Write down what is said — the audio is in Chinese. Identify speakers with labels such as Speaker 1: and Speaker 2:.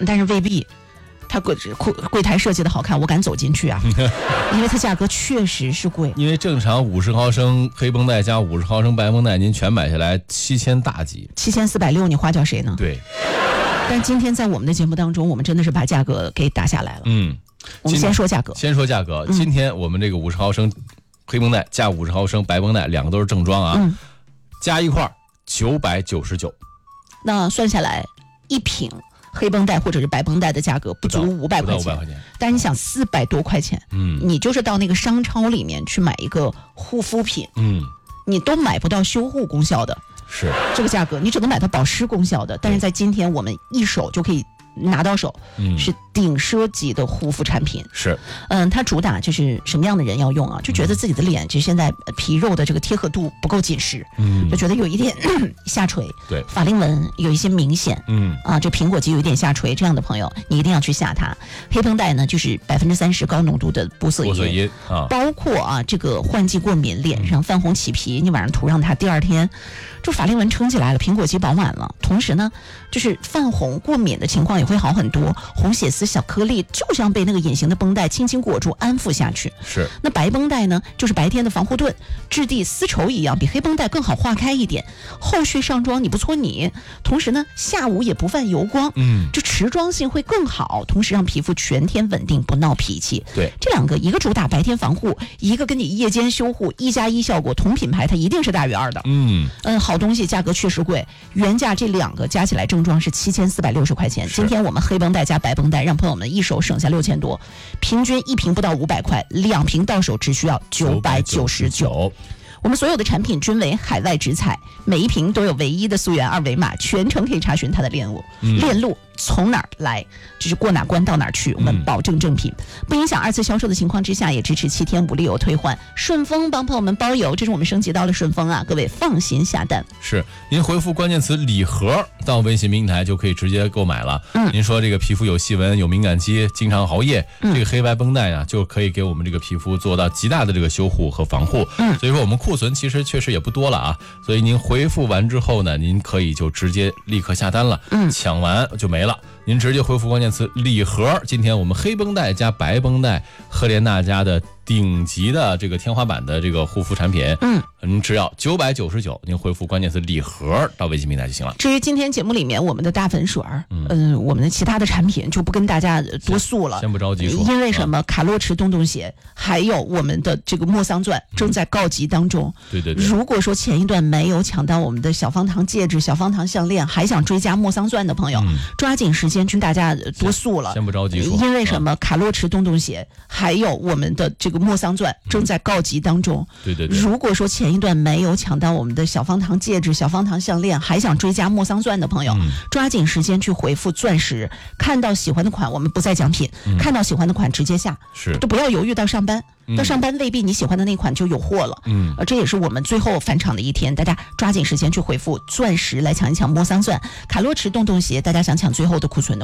Speaker 1: 但是未必。它柜台设计的好看，我敢走进去啊，因为它价格确实是贵。
Speaker 2: 因为正常50毫升黑绷带加50毫升白绷带，您全买下来7000大几
Speaker 1: ，7460，你花叫谁呢？
Speaker 2: 对。
Speaker 1: 但今天在我们的节目当中，我们真的是把价格给打下来了。我们先说价格。
Speaker 2: 今天我们这个50毫升黑绷带加50毫升白绷带，两个都是正装啊，加一块999。
Speaker 1: 那算下来，一瓶黑绷带或者是白绷带的价格不足500块钱，但是你想400多块钱，你就是到那个商超里面去买一个护肤品，你都买不到修护功效的，
Speaker 2: 是
Speaker 1: 这个价格，你只能买到保湿功效的。但是在今天我们一手就可以拿到手，是顶奢级的护肤产品。
Speaker 2: 是，
Speaker 1: 它主打就是什么样的人要用啊？就觉得自己的脸就现在皮肉的这个贴合度不够紧实，就觉得有一点下垂，
Speaker 2: 对，
Speaker 1: 法令纹有一些明显，这苹果肌有一点下垂，这样的朋友你一定要去下它。黑绷带呢，就是30%高浓度的玻色因啊，包括这个换季过敏、脸上泛红起皮，你晚上涂上它，第二天就法令纹撑起来了，苹果肌饱满了，同时呢，就是泛红过敏的情况也会好很多，红血丝小颗粒就像被那个隐形的绷带轻轻裹住安抚下去。
Speaker 2: 是。
Speaker 1: 那白绷带呢，就是白天的防护盾，质地丝绸一样，比黑绷带更好化开一点，后续上妆你不搓泥，同时呢下午也不泛油光，就持妆性会更好，同时让皮肤全天稳定不闹脾气。
Speaker 2: 对，
Speaker 1: 这两个一个主打白天防护，一个跟你夜间修护，1+1效果，同品牌它一定是大于2的。好东西价格确实贵，原价这两个加起来正装是7460块钱，今天我们黑绷带加白绷带让朋友们一手省下6000多，平均一瓶不到500块，2瓶到手只需要999。我们所有的产品均为海外直采，每一瓶都有唯一的溯源2维码，全程可以查询它的链路从哪儿来，就是过哪关到哪儿去，我们保证正品，不影响2次销售的情况之下，也支持7天无理由退换。顺丰帮朋友们包邮，这是我们升级到了顺丰啊，各位放心下单。
Speaker 2: 是，您回复关键词礼盒到微信平台就可以直接购买了。您说这个皮肤有细纹、有敏感肌、经常熬夜，这个黑白绷带啊，就可以给我们这个皮肤做到极大的这个修护和防护。所以说我们库存其实确实也不多了啊，所以您回复完之后呢，您可以就直接立刻下单了，抢完就没了。您直接回复关键词礼盒，今天我们黑绷带加白绷带，赫莲娜家的顶级的这个天花板的这个护肤产品，您只要999，您回复关键词礼盒到微信平台就行了。
Speaker 1: 至于今天节目里面我们的大粉水我们的其他的产品就不跟大家多诉了，
Speaker 2: 先不着急说，
Speaker 1: 因为什么？卡洛驰洞洞鞋，还有我们的这个莫桑钻正在告急当中。
Speaker 2: 对，
Speaker 1: 如果说前一段没有抢到我们的小方糖戒指、小方糖项链，还想追加莫桑钻的朋友，抓紧时间跟大家多诉了，
Speaker 2: 先不着急说，
Speaker 1: 因为什么？卡洛驰洞洞鞋，还有我们的这个莫桑钻正在告急当中。
Speaker 2: 对，
Speaker 1: 如果说前一段没有抢到我们的小方糖戒指、小方糖项链，还想追加莫桑钻的朋友，抓紧时间去回复钻石，看到喜欢的款我们不再奖品，看到喜欢的款直接下，
Speaker 2: 是，
Speaker 1: 都不要犹豫到上班。到上班未必你喜欢的那款就有货了，这也是我们最后返场的一天，大家抓紧时间去回复钻石来抢一抢莫桑钻。卡洛驰洞洞鞋，大家想抢最后的库存的